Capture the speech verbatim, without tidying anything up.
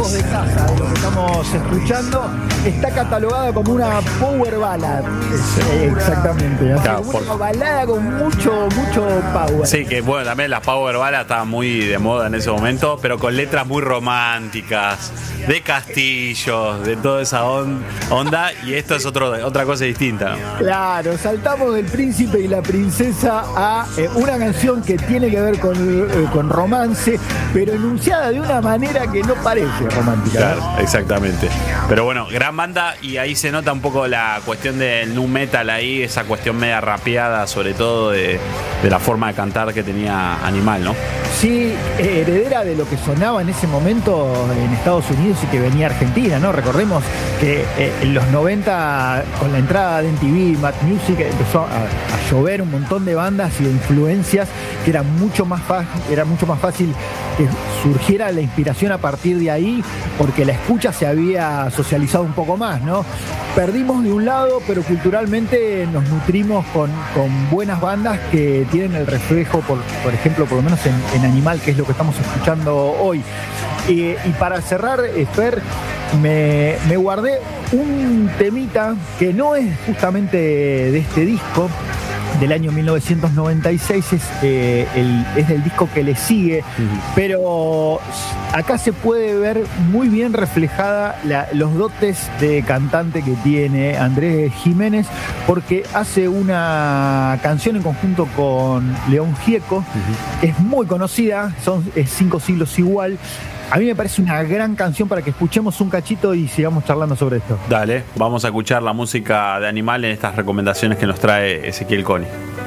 Voz de Sasa, de lo que estamos escuchando, está catalogada como una power ballad. Sí, exactamente. Así, claro, como por... una balada con mucho, mucho power. Sí, que bueno, también las power ballads estaban muy de moda en ese momento, pero con letras muy románticas, de castillos, de toda esa on- onda, y esto es otro, otra cosa distinta, ¿no? Claro, saltamos del príncipe y la princesa a eh, una canción que tiene que ver con, eh, con romance, pero enunciada de una manera que no parece romántica. Claro, exactamente. Pero bueno, gran banda, y ahí se nota un poco la cuestión del nu metal ahí, esa cuestión media rapeada, sobre todo de, de la forma de cantar que tenía Animal, ¿no? Sí, eh, heredera de lo que sonaba en ese momento en Estados Unidos y que venía a Argentina, ¿no? Recordemos que eh, en los noventa, con la entrada de M T V, Mad Music, empezó a, a llover un montón de bandas y de influencias que era mucho más fácil, era mucho más fácil que surgiera la inspiración a partir de ahí, porque la escucha se había socializado un poco más, ¿no? Perdimos de un lado, pero culturalmente nos nutrimos con, con buenas bandas que tienen el reflejo, por, por ejemplo, por lo menos en, en Animal, que es lo que estamos escuchando hoy. Y, y para cerrar, Fer, me, me guardé un temita que no es justamente de este disco, del año mil novecientos noventa y seis, es, eh, el, es del disco que le sigue, uh-huh. Pero acá se puede ver muy bien reflejada la, los dotes de cantante que tiene Andrés Jiménez, porque hace una canción en conjunto con León Gieco, uh-huh. Es muy conocida, son es Cinco Siglos Igual. A mí me parece una gran canción para que escuchemos un cachito y sigamos charlando sobre esto. Dale, vamos a escuchar la música de Animal en estas recomendaciones que nos trae Ezequiel Coni.